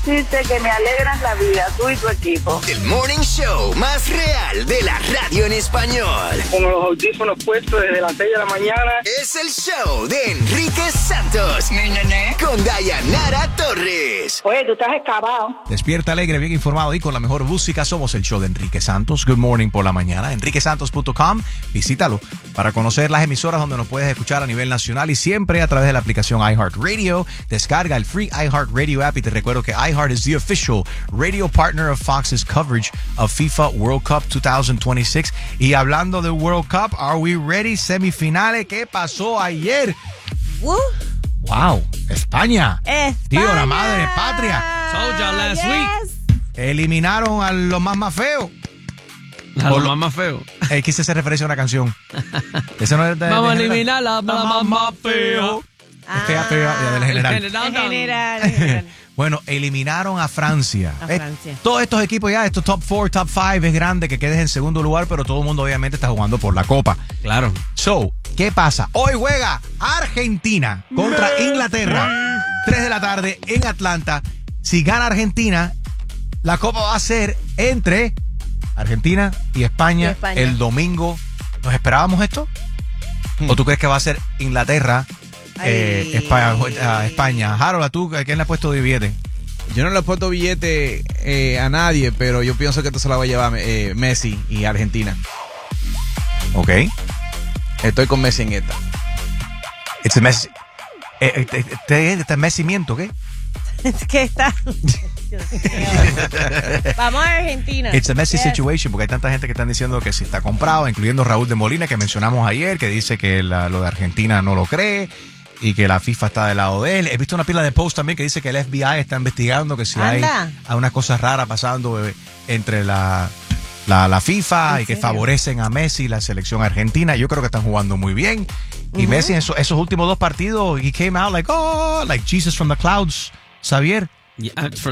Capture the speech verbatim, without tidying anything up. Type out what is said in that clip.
decirte que me alegran la vida, tú y tu equipo. El morning show más real de la radio en español. Con los audífonos puestos desde las seis de la mañana. Es el show de Enrique Santos. Nene. Con Dayanara Torres. Oye, tú estás excavado. Despierta alegre, bien informado y con la mejor música. Somos el show de Enrique Santos. Good morning por la mañana. enrique santos punto com. Visítalo para conocer las emisoras donde nos puedes escuchar a nivel nacional y siempre a través de la aplicación iHeartRadio. Descarga el free iHeartRadio app y te recuerdo que iHeart is the official radio partner of Fox's coverage of FIFA World Cup twenty twenty-six. Y hablando de World Cup, are we ready? Semifinales. ¿Qué pasó ayer? Woo. Wow, España. España. Tío, la madre patria. Told y'all last Yes. week. Eliminaron a los más más feos. A Por lo lo- más feo. Eh, quise hacer referencia a una canción. Ese no es de, Vamos a de- eliminar la la más más feo. Es fea, fea, ya del general. El general. En general, en general. Bueno, eliminaron a Francia. A Eh, Francia. todos estos equipos ya, estos top four, top five, es grande que quedes en segundo lugar, pero todo el mundo obviamente está jugando por la Copa. Claro. So, ¿qué pasa? Hoy juega Argentina contra Inglaterra. tres de la tarde en Atlanta. Si gana Argentina, la Copa va a ser entre Argentina y España, Y España. el domingo. ¿Nos esperábamos esto? ¿O tú crees que va a ser Inglaterra, eh, Ay. España, a España? Harold, ¿a tú quién le ha puesto de billete? Yo no le he puesto billete eh, a nadie, pero yo pienso que esto se la va a llevar eh, Messi y Argentina. Ok. Estoy con Messi en esta. It's a Messi. Eh, eh, eh, ¿Este este mecimiento qué? Es que está. Dios mío. Vamos a Argentina. It's a messy Yes. situation, porque hay tanta gente que están diciendo que sí está comprado, incluyendo Raúl de Molina, que mencionamos ayer, que dice que la- lo de Argentina no lo cree y que la FIFA está del lado de él. He visto una pila de posts también que dice que el F B I está investigando que si hay, Anda. hay unas cosas raras pasando eh, entre la, la, la FIFA ¿En y que serio? favorecen a Messi y la selección argentina. Yo creo que están jugando muy bien. Y Messi en eso- esos últimos dos partidos, he came out like, oh, like Jesus from the clouds, Xavier. Yeah, for